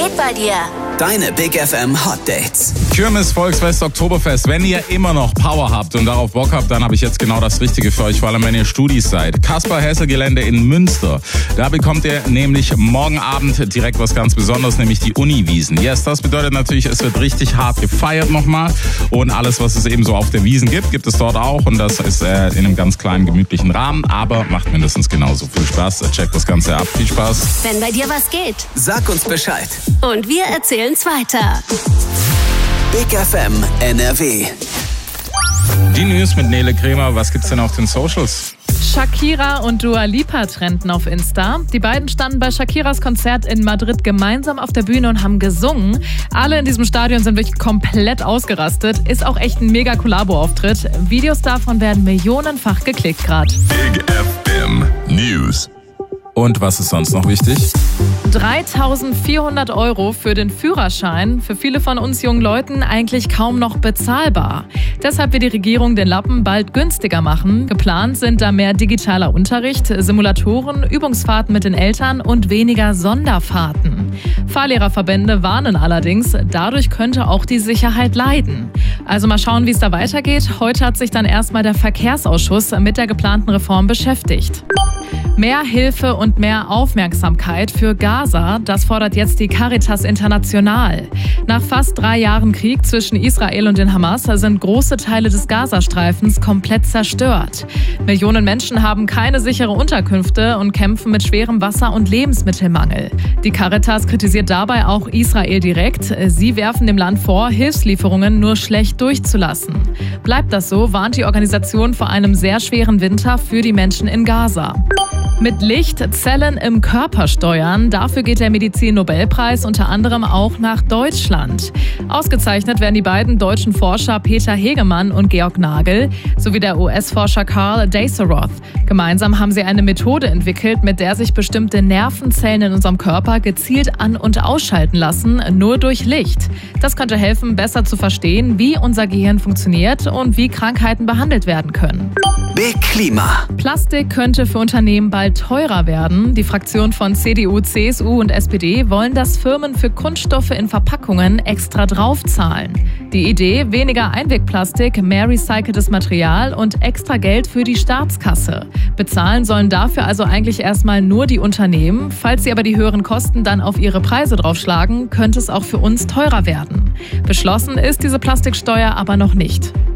geht bei dir? Deine Big FM Hot Dates. Kirmes, Volksfest, Oktoberfest. Wenn ihr immer noch Power habt und darauf Bock habt, dann habe ich jetzt genau das Richtige für euch, vor allem wenn ihr Studis seid. Kaspar-Hessel-Gelände in Münster. Da bekommt ihr nämlich morgen Abend direkt was ganz Besonderes, nämlich die Uniwiesen. Yes, das bedeutet natürlich, es wird richtig hart gefeiert nochmal. Und alles, was es eben so auf der Wiesen gibt es dort auch. Und das ist in einem ganz kleinen, gemütlichen Rahmen. Aber macht mindestens genauso viel Spaß. Checkt das Ganze ab. Viel Spaß. Wenn bei dir was geht. Sag uns Bescheid. Und wir erzählen's weiter. Big FM NRW. Die News mit Nele Kremer. Was gibt's denn auf den Socials? Shakira und Dua Lipa trennten auf Insta. Die beiden standen bei Shakiras Konzert in Madrid gemeinsam auf der Bühne und haben gesungen. Alle in diesem Stadion sind wirklich komplett ausgerastet. Ist auch echt ein mega Kollabo-Auftritt. Videos davon werden millionenfach geklickt gerade. Big FM News. Und was ist sonst noch wichtig? 3.400 € für den Führerschein. Für viele von uns jungen Leuten eigentlich kaum noch bezahlbar. Deshalb will die Regierung den Lappen bald günstiger machen. Geplant sind da mehr digitaler Unterricht, Simulatoren, Übungsfahrten mit den Eltern und weniger Sonderfahrten. Fahrlehrerverbände warnen allerdings, dadurch könnte auch die Sicherheit leiden. Also mal schauen, wie es da weitergeht. Heute hat sich dann erstmal der Verkehrsausschuss mit der geplanten Reform beschäftigt. Mehr Hilfe und mehr Aufmerksamkeit für Gaza, das fordert jetzt die Caritas International. Nach fast 3 Jahren Krieg zwischen Israel und den Hamas sind große Teile des Gazastreifens komplett zerstört. Millionen Menschen haben keine sichere Unterkünfte und kämpfen mit schwerem Wasser- und Lebensmittelmangel. Die Caritas kritisiert dabei auch Israel direkt. Sie werfen dem Land vor, Hilfslieferungen nur schlecht durchzulassen. Bleibt das so, warnt die Organisation vor einem sehr schweren Winter für die Menschen in Gaza. Mit Licht Zellen im Körper steuern. Dafür geht der Medizin-Nobelpreis unter anderem auch nach Deutschland. Ausgezeichnet werden die beiden deutschen Forscher Peter Hegemann und Georg Nagel sowie der US-Forscher Carl Daseroth. Gemeinsam haben sie eine Methode entwickelt, mit der sich bestimmte Nervenzellen in unserem Körper gezielt an- und ausschalten lassen, nur durch Licht. Das könnte helfen, besser zu verstehen, wie unser Gehirn funktioniert und wie Krankheiten behandelt werden können. Big Klima. Plastik könnte für Unternehmen bald teurer werden. Die Fraktionen von CDU, CSU und SPD wollen, dass Firmen für Kunststoffe in Verpackungen extra draufzahlen. Die Idee: weniger Einwegplastik, mehr recyceltes Material und extra Geld für die Staatskasse. Bezahlen sollen dafür also eigentlich erstmal nur die Unternehmen. Falls sie aber die höheren Kosten dann auf ihre Preise draufschlagen, könnte es auch für uns teurer werden. Beschlossen ist diese Plastiksteuer aber noch nicht.